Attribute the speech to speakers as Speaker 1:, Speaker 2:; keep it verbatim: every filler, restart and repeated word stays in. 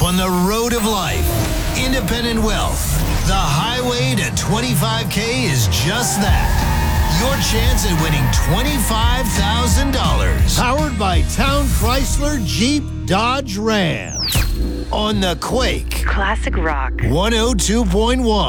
Speaker 1: up on the road of life. Independent wealth. The highway to twenty-five K is just that. Your chance at winning twenty-five thousand dollars.
Speaker 2: Powered by Town Chrysler Jeep Dodge Ram.
Speaker 1: On the Quake
Speaker 3: Classic rock.
Speaker 1: one oh two point one.